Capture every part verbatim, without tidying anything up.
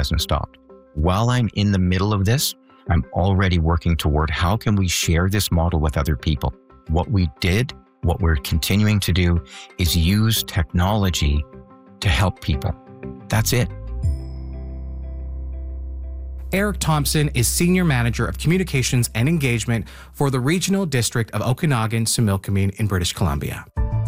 hasn't stopped. While I'm in the middle of this, I'm already working toward how can we share this model with other people. What we did, what we're continuing to do, is use technology to help people. That's it. Eric Thompson is Senior Manager of Communications and Engagement for the Regional District of Okanagan-Similkameen in British Columbia.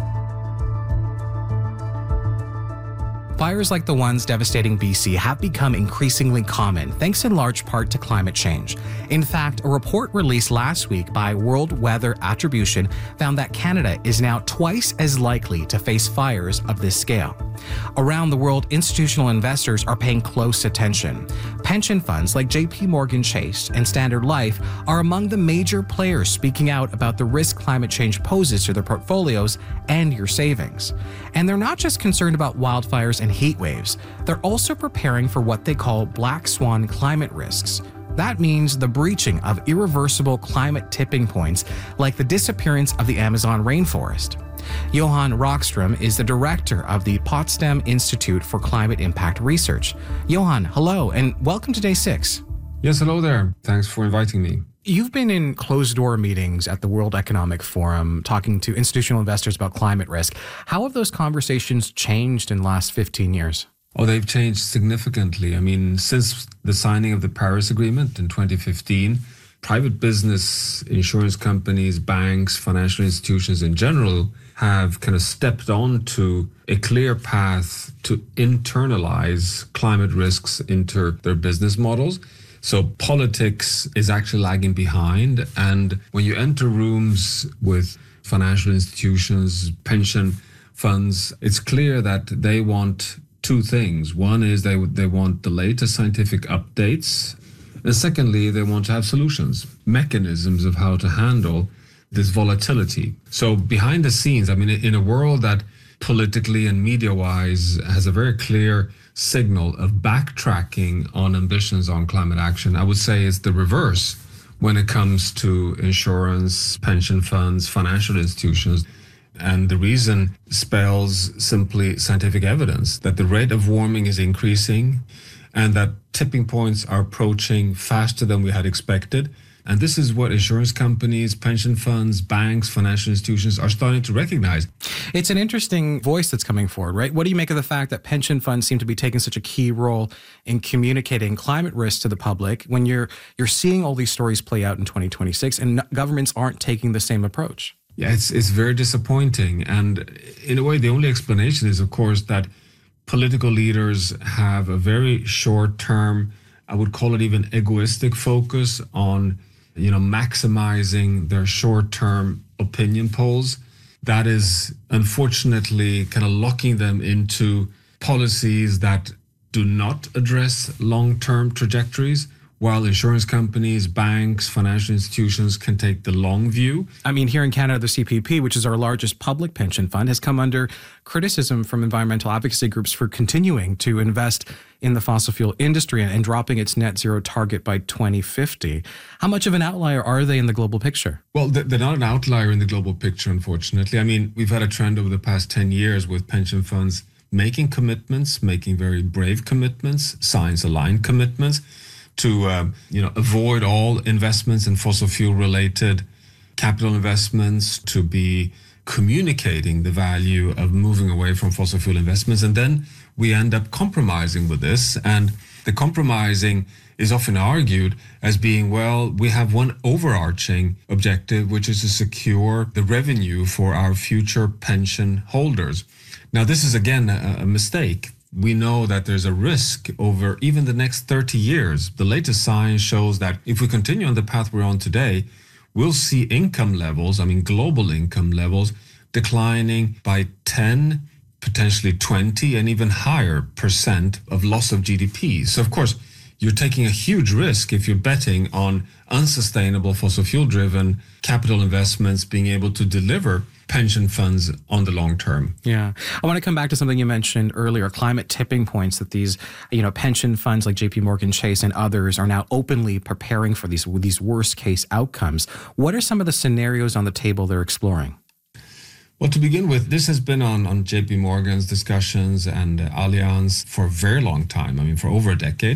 Fires like the ones devastating B C have become increasingly common, thanks in large part to climate change. In fact, a report released last week by World Weather Attribution found that Canada is now twice as likely to face fires of this scale. Around the world, institutional investors are paying close attention. Pension funds like J P Morgan Chase and Standard Life are among the major players speaking out about the risk climate change poses to their portfolios and your savings. And they're not just concerned about wildfires and heat waves, they're also preparing for what they call black swan climate risks. That means the breaching of irreversible climate tipping points like the disappearance of the Amazon rainforest. Johan Rockström is the director of the Potsdam Institute for Climate Impact Research. Johan, hello, and welcome to Day six. Yes, hello there. Thanks for inviting me. You've been in closed-door meetings at the World Economic Forum talking to institutional investors about climate risk. How have those conversations changed in the last fifteen years? Oh, they've changed significantly. I mean, since the signing of the Paris Agreement in twenty fifteen, private business, insurance companies, banks, financial institutions in general have kind of stepped onto a clear path to internalize climate risks into their business models. So politics is actually lagging behind. And when you enter rooms with financial institutions, pension funds, it's clear that they want two things. One is they they want the latest scientific updates. And secondly, they want to have solutions, mechanisms of how to handle this volatility. So behind the scenes, I mean, in a world that politically and media-wise has a very clear signal of backtracking on ambitions on climate action, I would say it's the reverse when it comes to insurance, pension funds, financial institutions. And the reason spells simply scientific evidence that the rate of warming is increasing and that tipping points are approaching faster than we had expected. And this is what insurance companies, pension funds, banks, financial institutions are starting to recognize. It's an interesting voice that's coming forward, right? What do you make of the fact that pension funds seem to be taking such a key role in communicating climate risk to the public when you're you're seeing all these stories play out in twenty twenty-six and governments aren't taking the same approach? Yeah, it's it's very disappointing. And in a way, the only explanation is, of course, that political leaders have a very short-term, I would call it even egoistic focus on, you know, maximizing their short-term opinion polls. That is unfortunately kind of locking them into policies that do not address long-term trajectories, while insurance companies, banks, financial institutions can take the long view. I mean, here in Canada, the C P P, which is our largest public pension fund, has come under criticism from environmental advocacy groups for continuing to invest in the fossil fuel industry and, and dropping its net zero target by twenty fifty. How much of an outlier are they in the global picture? Well, they're not an outlier in the global picture, unfortunately. I mean, we've had a trend over the past ten years with pension funds making commitments, making very brave commitments, science-aligned commitments, to uh, you know avoid all investments in fossil fuel related capital investments, to be communicating the value of moving away from fossil fuel investments. And then we end up compromising with this. And the compromising is often argued as being, well, we have one overarching objective, which is to secure the revenue for our future pension holders. Now, this is, again, a, a mistake. We know that there's a risk over even the next thirty years. The latest science shows that if we continue on the path we're on today, we'll see income levels, I mean global income levels, declining by ten, potentially twenty, and even higher percent of loss of G D P. So, of course, you're taking a huge risk if you're betting on unsustainable fossil fuel-driven capital investments being able to deliver pension funds on the long term. Yeah. I want to come back to something you mentioned earlier, climate tipping points that these, you know, pension funds like J P Morgan Chase and others are now openly preparing for these, these worst case outcomes. What are some of the scenarios on the table they're exploring? Well, to begin with, this has been on, on J P Morgan's discussions and uh, Allianz for a very long time. I mean, for over a decade.